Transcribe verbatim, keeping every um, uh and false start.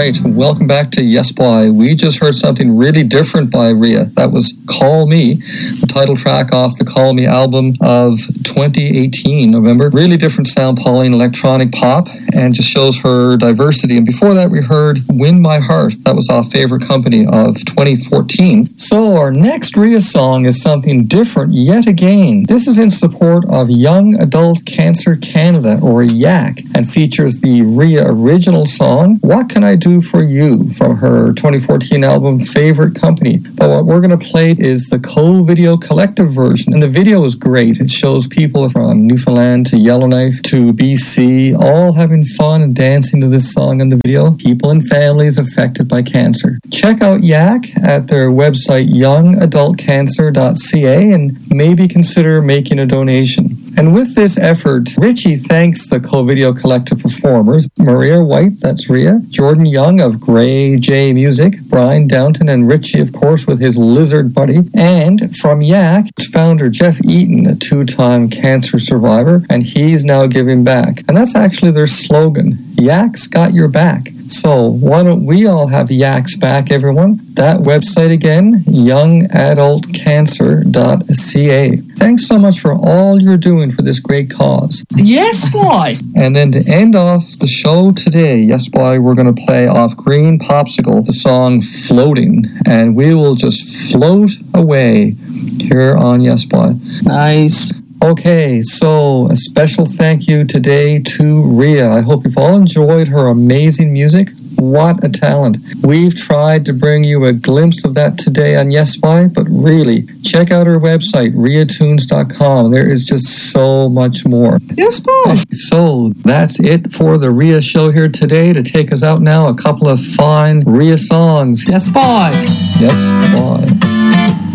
right, welcome back to Yes Boy. We just heard something really different by Rhea. That was Call Me, the title track off the Call Me album of twenty eighteen, November. Really different sound, Pauline, electronic pop, and just shows her diversity. And before that, we heard Win My Heart. That was off Favorite Company of twenty fourteen. So our next Rhea song is something different yet again. This is in support of Young Adult Cancer Canada, or Y A C, and features the Rhea original song, What Can I Do For You, from her twenty fourteen album Favorite Company. But what we're going to play is the co-video collective version, and the video is great. It shows people from Newfoundland to Yellowknife to B C all having fun and dancing to this song in the video. People and families affected by cancer. Check out Y A C at their website young adult cancer dot c a and maybe consider making a donation. And with this effort, Richie thanks the co-video collective performers, Maria White, that's Rhea, Jordan Young of Grey J Music, Brian Downton, and Richie, of course, with his lizard buddy, and from Y A C, founder Jeff Eaton, a two-time cancer survivor, and he's now giving back. And that's actually their slogan, Y A C's got your back. So why don't we all have Y A C's back, everyone? That website again, young adult cancer dot c a. Thanks so much for all you're doing for this great cause. Yes, boy. And then to end off the show today, yes, boy, we're going to play off Green Popsicle, the song Floating, and we will just float away here on Yes, Boy. Nice. Okay, so a special thank you today to Rhea. I hope you've all enjoyed her amazing music. What a talent. We've tried to bring you a glimpse of that today on Yes Boy, but really, check out her website, rhea tunes dot com. There is just so much more. Yes, boy. So that's it for the Rhea show here today. To take us out now, a couple of fine Rhea songs. Yes, boy. Yes, boy.